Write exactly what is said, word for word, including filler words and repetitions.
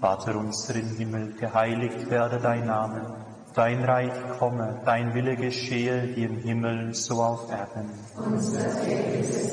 Vater unser im Himmel, geheiligt werde dein Name. Dein Reich komme, dein Wille geschehe, wie im Himmel, so auf Erden. Unser tägliches